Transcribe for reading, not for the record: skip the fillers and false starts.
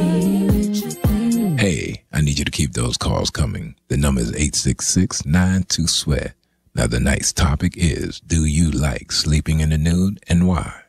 Hey, I need you to keep those calls coming. The number is 866-92-SWEAT. Now, the night's topic is, do you like sleeping in the nude and why?